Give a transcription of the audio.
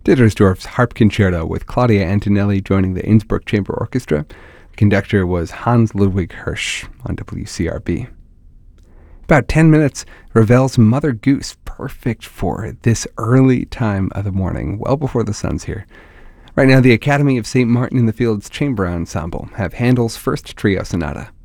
Dittersdorf's Harp Concerto with Claudia Antonelli joining the Innsbruck Chamber Orchestra. The conductor was Hans Ludwig Hirsch on WCRB. About 10 minutes, Ravel's Mother Goose, perfect for this early time of the morning, well before the sun's here. Right now, the Academy of St. Martin in the Fields Chamber Ensemble have Handel's First Trio Sonata.